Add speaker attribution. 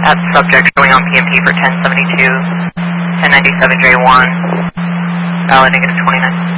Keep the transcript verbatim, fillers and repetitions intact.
Speaker 1: At subject showing on P M P for ten seventy-two, ten ninety-seven J one, validating is twenty-nine.